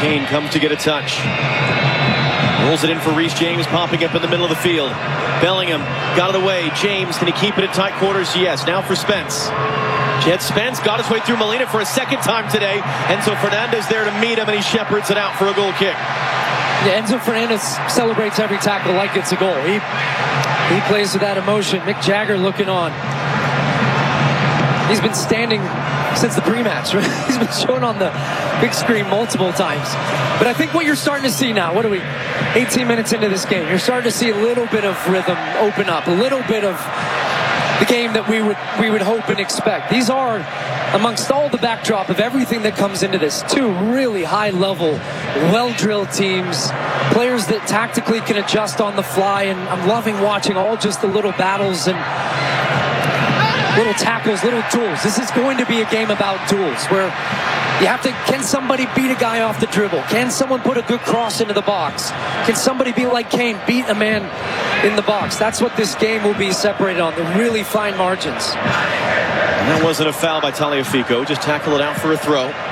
Kane comes to get a touch. Rolls it in for Reece James, popping up in the middle of the field. Bellingham got it away. James, can he keep it at tight quarters? Yes. Now for Spence. Jed Spence got his way through Molina for a second time today. Enzo Fernandez there to meet him, and he shepherds it out for a goal kick. Yeah, Enzo Fernandez celebrates every tackle like it's a goal. He plays with that emotion. Mick Jagger looking on. He's been standing since the pre-match. Right? He's been shown on the big screen multiple times. But I think what you're starting to see now, what are we, 18 minutes into this game, you're starting to see a little bit of rhythm open up, a little bit of the game that we would hope and expect. These are, amongst all the backdrop of everything that comes into this, two really high-level, well-drilled teams, players that tactically can adjust on the fly, and I'm loving watching all just the little battles and little tackles, little tools. This is going to be a game about tools, where you have to, can somebody beat a guy off the dribble? Can someone put a good cross into the box? Can somebody be like Kane, beat a man in the box? That's what this game will be separated on, the really fine margins. And that wasn't a foul by Tagliafico, just tackle it out for a throw.